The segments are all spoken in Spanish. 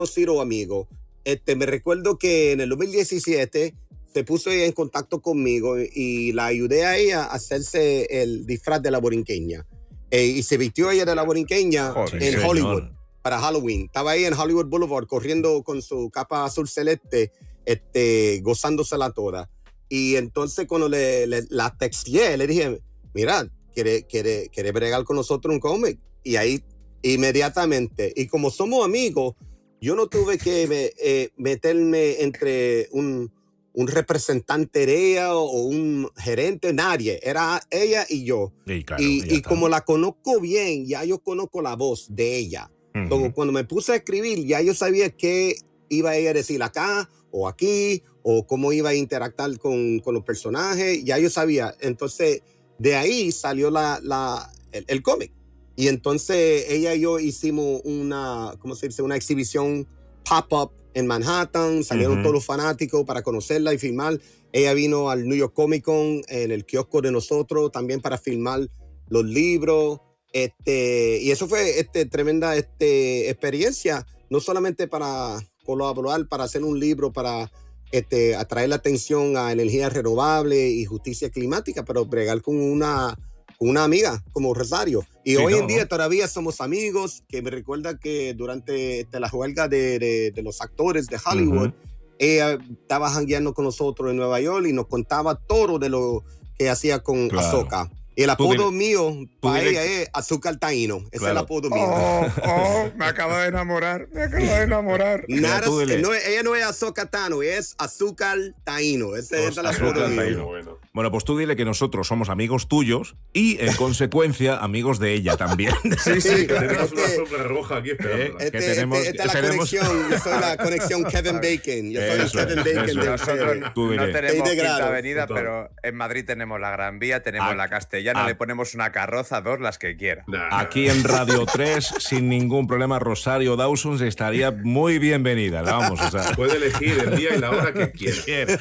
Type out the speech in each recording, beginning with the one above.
conocido amigo. Me recuerdo que en el 2017 se puso ella en contacto conmigo y la ayudé a ella a hacerse el disfraz de la borinqueña. Y se vistió ella de la borinqueña en Hollywood para Halloween. Estaba ahí en Hollywood Boulevard corriendo con su capa azul celeste, gozándosela toda. Y entonces cuando la texteé, le dije, mira, ¿quiere bregar con nosotros un cómic? Y ahí inmediatamente, y como somos amigos, yo no tuve que meterme entre un representante de ella o un gerente, nadie, era ella y yo. Sí, claro, y como la conozco bien, ya yo conozco la voz de ella. Entonces, cuando me puse a escribir, ya yo sabía qué iba ella a decir acá o aquí, o cómo iba a interactuar con los personajes, ya yo sabía. Entonces, de ahí salió el cómic. Y entonces ella y yo hicimos una exhibición pop-up en Manhattan. Salieron todos los fanáticos para conocerla y filmar. Ella vino al New York Comic Con en el kiosco de nosotros también para filmar los libros. Y eso fue tremenda experiencia, no solamente para colaborar, para hacer un libro, para atraer la atención a energía renovable y justicia climática, pero bregar con una amiga como Rosario. Y hoy en día todavía somos amigos, que me recuerda que durante la huelga de los actores de Hollywood, ella estaba jangueando con nosotros en Nueva York y nos contaba todo de lo que hacía con Ahsoka. Y el apodo mío para ella es Azúcar Taíno. Ese es el apodo mío. Me acabo de enamorar. Nada, ella no es Ahsoka Tano, es Azúcar Taíno. Ese es el apodo mío. Bueno, pues tú dile que nosotros somos amigos tuyos y, en consecuencia, amigos de ella también. Sí, que tenemos una sombra roja aquí esperando. Esta es la conexión. Yo soy la conexión Kevin Bacon. Yo soy el Kevin Bacon de nosotros. No tenemos Quinta Avenida, pero en Madrid tenemos la Gran Vía, tenemos la Castellana, le ponemos una carroza, dos, las que quiera. Aquí en Radio 3, sin ningún problema, Rosario Dawson estaría muy bienvenida. Vamos, o sea, puede elegir el día y la hora que quiera.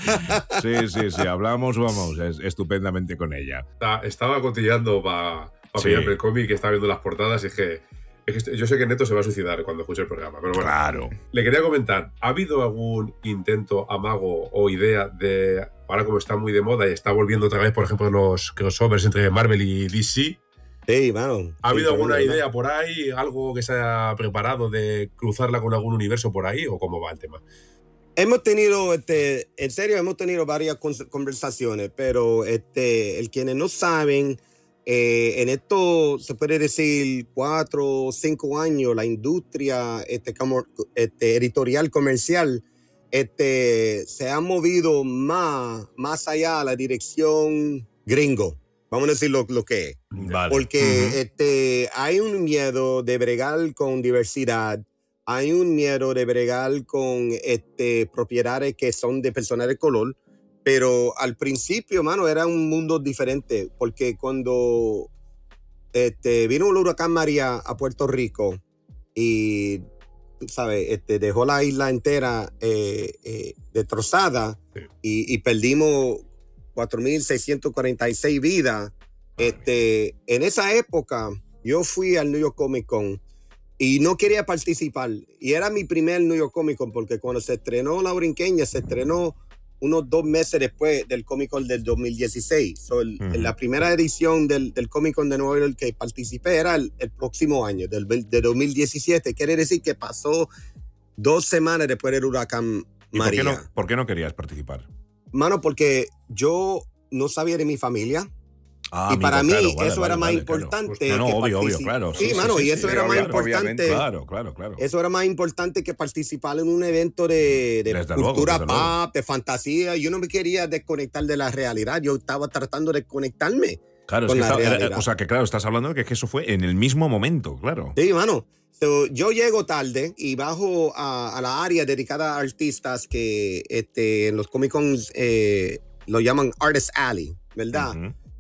Sí, hablamos, vamos, estupendamente con ella. Estaba cotillando para pillarme el cómic, que estaba viendo las portadas y es que yo sé que Neto se va a suicidar cuando escuche el programa, pero bueno. Claro. Le quería comentar, ¿ha habido algún intento, amago o idea de, ahora como está muy de moda y está volviendo otra vez, por ejemplo, los crossovers entre Marvel y DC? Sí, mano. ¿Ha habido alguna idea por ahí, algo que se haya preparado de cruzarla con algún universo por ahí o cómo va el tema? Hemos tenido, en serio, hemos tenido varias conversaciones, pero quienes no saben, en esto se puede decir 4 o 5 años, la industria editorial comercial se ha movido más allá a la dirección gringo. Vamos a decir lo que es. Vale. Porque hay un miedo de bregar con diversidad. Hay un miedo de bregar con propiedades que son de personas de color, pero al principio, mano, era un mundo diferente, porque cuando vino el huracán María a Puerto Rico y, ¿sabes? Dejó la isla entera destrozada y perdimos 4,646 vidas. En esa época, yo fui al New York Comic Con y no quería participar. Y era mi primer New York Comic Con, porque cuando se estrenó La Borinqueña, se estrenó unos 2 meses después del Comic Con del 2016. En la primera edición del Comic Con de Nueva York que participé era el próximo año, de 2017. Quiere decir que pasó 2 semanas después del huracán María. ¿Por qué no querías participar? Mano, porque yo no sabía de mi familia. Y para mí eso era más importante. Claro. Obvio, claro. Sí, mano, y eso era más importante. Claro. Eso era más importante que participar en un evento de cultura pop, de fantasía. Yo no me quería desconectar de la realidad. Yo estaba tratando de conectarme con la realidad. O sea, que claro, estás hablando de que eso fue en el mismo momento, claro. Sí, mano. Yo llego tarde y bajo a la área dedicada a artistas que en los Comic Cons lo llaman Artist Alley, ¿verdad?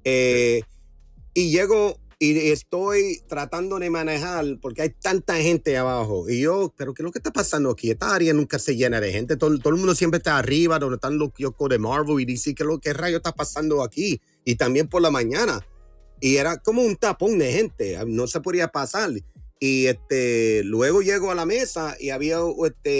Y llego y estoy tratando de manejar porque hay tanta gente abajo. Y yo, ¿pero qué es lo que está pasando aquí? Esta área nunca se llena de gente. Todo el mundo siempre está arriba, donde están los kioscos de Marvel, y dice, ¿qué rayo está pasando aquí? Y también por la mañana. Y era como un tapón de gente. No se podía pasar. Y luego llego a la mesa y había